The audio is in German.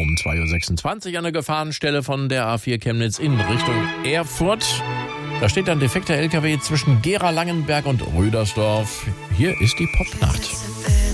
um 2.26 Uhr an der Gefahrenstelle von der A4 Chemnitz in Richtung Erfurt. Da steht ein defekter LKW zwischen Gera-Langenberg und Rüdersdorf. Hier ist die Popnacht.